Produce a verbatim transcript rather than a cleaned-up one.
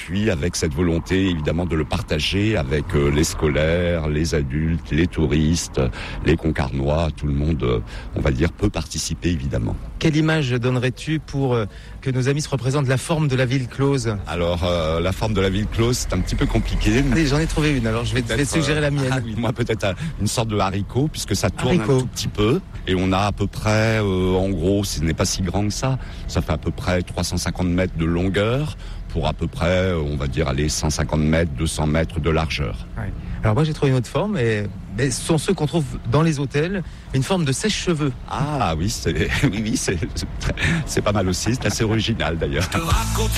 puis avec cette volonté évidemment de le partager avec euh, les scolaires, les adultes, les touristes, les Concarnois, tout le monde, euh, on va dire, peut participer évidemment. Quelle image donnerais-tu pour euh, que nos amis se représentent la forme de la ville close ? Alors euh, la forme de la ville close, c'est un petit peu compliqué. Allez, j'en ai trouvé une, alors je vais te suggérer la mienne. Ah oui, moi peut-être euh, une sorte de haricot, puisque ça tourne haricot. un tout petit peu. Et on a à peu près, euh, en gros, ce n'est pas si grand que ça, ça fait à peu près trois cent cinquante mètres de longueur, pour à peu près, on va dire, aller cent cinquante mètres, deux cents mètres de largeur. Ouais. Alors moi j'ai trouvé une autre forme, et mais ce sont ceux qu'on trouve dans les hôtels, une forme de sèche-cheveux. Ah oui, c'est, oui, oui, c'est, c'est pas mal aussi, c'est assez original d'ailleurs.